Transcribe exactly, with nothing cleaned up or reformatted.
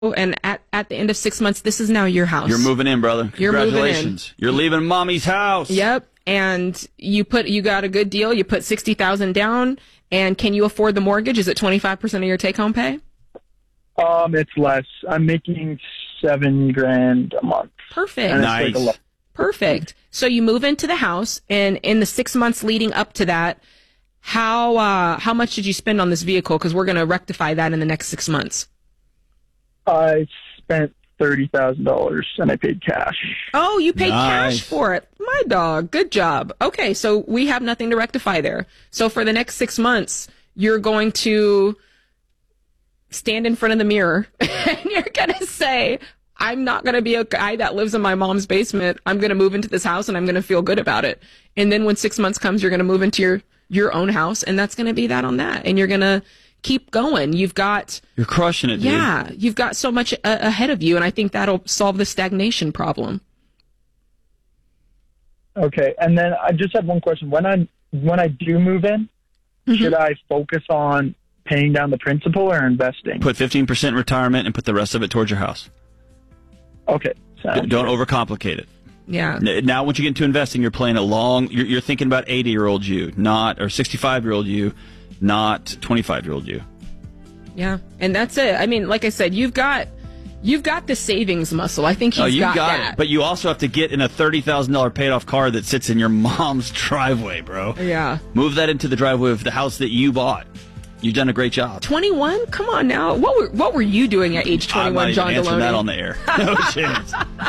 and at, at the end of six months, this is now your house. You're moving in, brother. You're moving in. Congratulations. You're leaving mommy's house. Yep. And you put, you got a good deal. You put sixty thousand down. And can you afford the mortgage? Is it twenty-five percent of your take home pay? Um, it's less. I'm making seven grand a month. Perfect. And Nice. it's like a lot. Perfect. So you move into the house, and in the six months leading up to that, how uh, how much did you spend on this vehicle? Because we're going to rectify that in the next six months. I spent thirty thousand dollars and I paid cash. Oh, you paid Nice. cash for it. My dog. Good job. Okay, so we have nothing to rectify there. So for the next six months, you're going to stand in front of the mirror and you're going to say, I'm not going to be a guy that lives in my mom's basement. I'm going to move into this house and I'm going to feel good about it. And then when six months comes, you're going to move into your, your own house, and that's going to be that on that. And you're going to keep going. You've got, You're crushing it, dude. yeah, you've got so much a- ahead of you. And I think that'll solve the stagnation problem. Okay, and then I just have one question. When I when I do move in, Mm-hmm. should I focus on paying down the principal or investing? Put fifteen percent in retirement and put the rest of it towards your house. Okay, D- sounds Don't good. overcomplicate it. Yeah. N- Now, once you get into investing, you're playing a long. You're, you're thinking about eighty-year-old you, not or sixty-five-year-old you, not twenty-five-year-old you. Yeah. And that's it. I mean, like I said, you've got you've got the savings muscle. I think he's Oh, you got, got, that. it. But you also have to get in a thirty thousand dollars paid-off car that sits in your mom's driveway, bro. Yeah. Move that into the driveway of the house that you bought. You've done a great job. twenty-one? Come on now. What were what were you doing at age I'm twenty-one, not John even answering Deloney? that on the air. No chance.